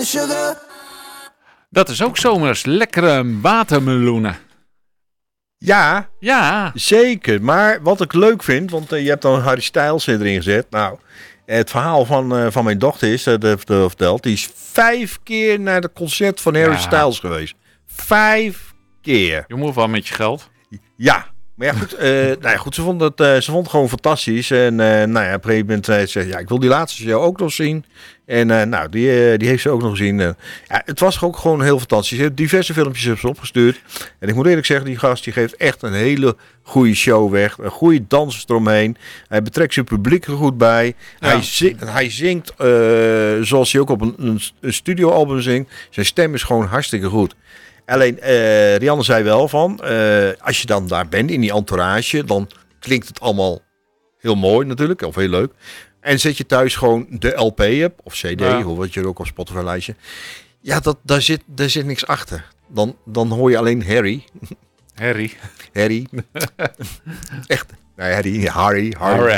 Sugar. Dat is ook zomers. Lekkere watermeloenen. Ja, Ja. zeker. Maar wat ik leuk vind, want je hebt dan Harry Styles erin gezet. Nou, het verhaal van mijn dochter is, dat heeft verteld, die is 5 keer naar het concert van Harry Styles geweest. 5 keer. Je moet wel met je geld. Ja. Maar ja, goed, goed, ze vond het gewoon fantastisch. En op een gegeven moment zei ze, ja, ik wil die laatste show ook nog zien. En die heeft ze ook nog gezien. Ja, het was ook gewoon heel fantastisch. Ze heeft diverse filmpjes opgestuurd. En ik moet eerlijk zeggen, die gast die geeft echt een hele goede show weg. Een goede dansers eromheen. Hij betrekt zijn publiek er goed bij. Ja. Hij zingt zoals hij ook op een studioalbum zingt. Zijn stem is gewoon hartstikke goed. Alleen, Rianne zei wel van, als je dan daar bent in die entourage, dan klinkt het allemaal heel mooi natuurlijk, of heel leuk. En zet je thuis gewoon de LP op, of CD, of wat je ook op Spotify lijstje. Ja, daar zit niks achter. Dan hoor je alleen Harry. Echt. Nee, Harry.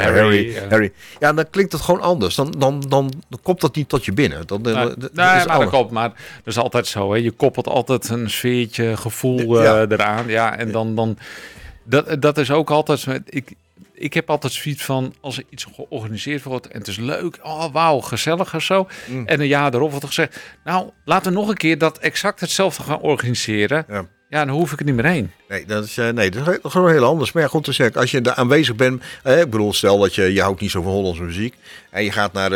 Ja, dan klinkt het gewoon anders. Dan komt dat niet tot je binnen. Dat klopt, maar dat is altijd zo. Hè. Je koppelt altijd een sfeertje, gevoel eraan. Ja, en dan dat is ook altijd. Ik heb altijd zoiets van, als er iets georganiseerd wordt en het is leuk, oh wauw, gezellig of zo. En een jaar erop wordt er gezegd, nou, laten we nog een keer dat exact hetzelfde gaan organiseren. Ja, dan hoef ik er niet meer heen. Nee, dat is gewoon heel anders. Maar ja, goed te zeggen, als je daar aanwezig bent, ik bedoel, stel dat je houdt niet zo van Hollandse muziek en je gaat naar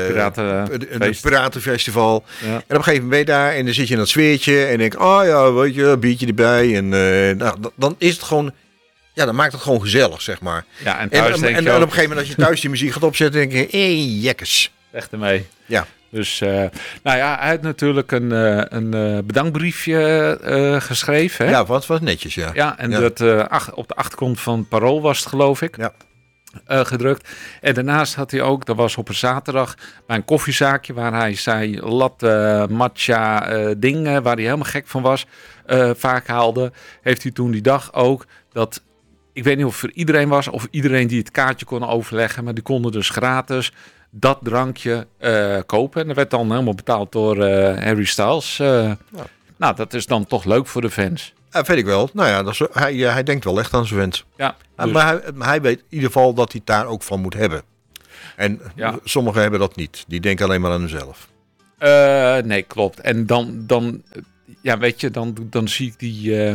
een Piratenfestival. Ja. En op een gegeven moment ben je daar en dan zit je in dat sfeertje en denk, oh ja, weet je, biertje erbij. En dan is het gewoon, ja, dan maakt het gewoon gezellig, zeg maar. Ja, en op een gegeven moment als je thuis die muziek gaat opzetten, denk je, jekkes. Echt ermee. Ja. Dus, hij had natuurlijk een bedankbriefje geschreven. Hè? Ja, wat was netjes, ja. Ja, en dat op de achterkant van Parool was het, geloof ik, gedrukt. En daarnaast had hij ook, dat was op een zaterdag, bij een koffiezaakje, waar hij zei latte matcha dingen, waar hij helemaal gek van was, vaak haalde, heeft hij toen die dag ook dat, ik weet niet of het voor iedereen was, of iedereen die het kaartje kon overleggen, maar die konden dus gratis dat drankje kopen. En dat werd dan helemaal betaald door Harry Styles. Nou, dat is dan toch leuk voor de fans. Ja, weet ik wel. Nou ja, hij denkt wel echt aan zijn fans. Ja, dus. Maar hij weet in ieder geval dat hij het daar ook van moet hebben. En sommigen hebben dat niet. Die denken alleen maar aan hunzelf. Nee, klopt. En dan ja, weet je, dan zie ik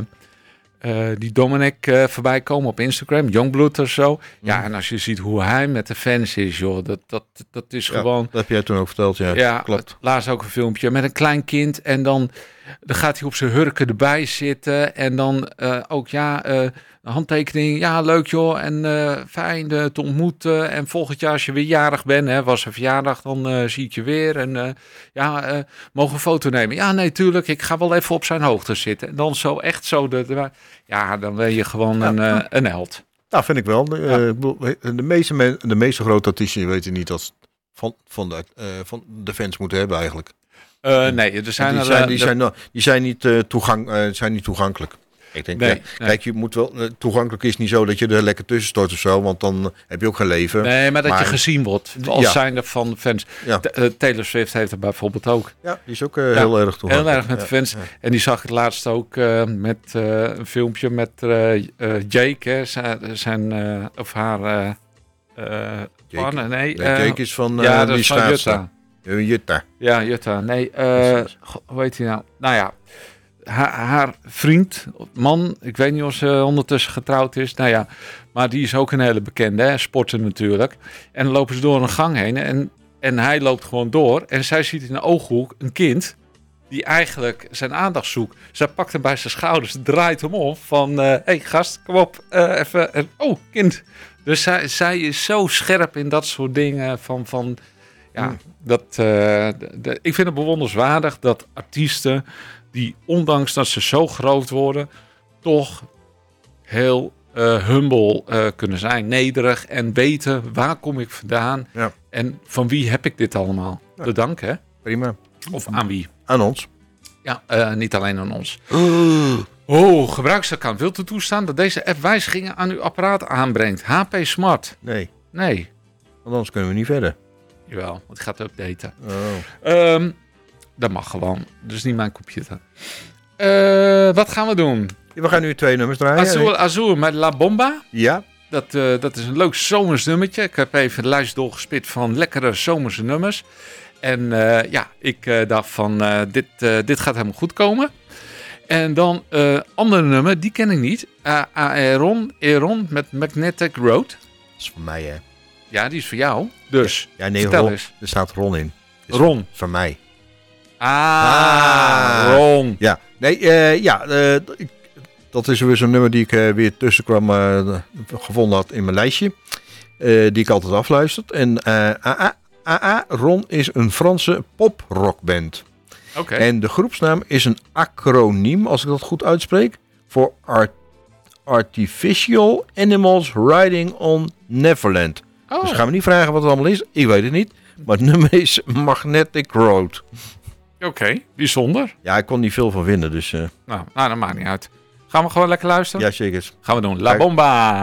die Dominic voorbij komen op Instagram, Youngblood of zo. Ja, en als je ziet hoe hij met de fans is, joh, dat is gewoon. Dat heb jij toen ook verteld, ja. Klopt. Laatst ook een filmpje met een klein kind en dan gaat hij op zijn hurken erbij zitten en dan ook een handtekening. Ja, leuk joh en fijn te ontmoeten en volgend jaar als je weer jarig bent, was een verjaardag, dan zie ik je weer en mogen we een foto nemen? Ja, nee, tuurlijk. Ik ga wel even op zijn hoogte zitten en dan zo echt zo dan ben je gewoon een held. Nou, vind ik wel. De meeste grote artiesten weten niet dat van de fans moeten hebben eigenlijk. Nee, er zijn die zijn niet toegankelijk. Ik denk, kijk, je moet wel, toegankelijk is niet zo dat je er lekker tussen stort of zo, want dan heb je ook geen leven. Nee, maar dat je gezien wordt als zijnde van fans. Ja. Taylor Swift heeft er bijvoorbeeld ook. Ja, die is ook heel erg toegankelijk. Heel erg met de fans. Ja. En die zag ik laatst ook met een filmpje met Jake, hè, zijn of haar partner. Nee, Jake is van dat is van Jutta. Jutta. Ja, Jutta. Nee, hoe heet hij nou? Nou ja. Haar vriend, man, ik weet niet of ze ondertussen getrouwd is. Nou ja, maar die is ook een hele bekende, hè? Sporter natuurlijk. En dan lopen ze door een gang heen en hij loopt gewoon door. En zij ziet in de ooghoek een kind die eigenlijk zijn aandacht zoekt. Zij pakt hem bij zijn schouders, draait hem om van, hey gast, kom op, even. En, oh, kind. Dus zij is zo scherp in dat soort dingen van ik vind het bewonderenswaardig dat artiesten die ondanks dat ze zo groot worden, toch heel humble kunnen zijn, nederig en weten waar kom ik vandaan en van wie heb ik dit allemaal. Ja. Te danken, hè? Prima. Of aan wie? Aan ons. Ja, niet alleen aan ons. Gebruiksaccount. Wilt u toestaan dat deze app wijzigingen aan uw apparaat aanbrengt? HP Smart. Nee. Want anders kunnen we niet verder. Jawel, het gaat updaten. Dat mag gewoon. Dus niet mijn computer. Wat gaan we doen? We gaan nu 2 nummers draaien. Azul met La Bomba. Ja. Dat is een leuk zomers nummertje. Ik heb even de lijst doorgespit van lekkere zomerse nummers. En ik dacht van dit gaat helemaal goed komen. En dan andere nummer, die ken ik niet. Aaron met Magnetic Road. Dat is voor mij, hè. Ja, die is voor jou. Dus, ja, nee, vertel Ron, eens. er staat Ron in. Is Ron. Voor mij. Ron. Ja, nee, dat is weer zo'n nummer die ik weer tussenkwam gevonden had in mijn lijstje. Die ik altijd afluisterd. En Ron is een Franse pop-rockband. Okay. En de groepsnaam is een acroniem, als ik dat goed uitspreek, voor Artificial Animals Riding on Neverland. Oh. Dus gaan we niet vragen wat het allemaal is. Ik weet het niet. Maar het nummer is Magnetic Road. Oké, bijzonder. Ja, ik kon niet veel van vinden, dus... Nou, dat maakt niet uit. Gaan we gewoon lekker luisteren? Ja, zeker. Gaan we doen. La Bomba.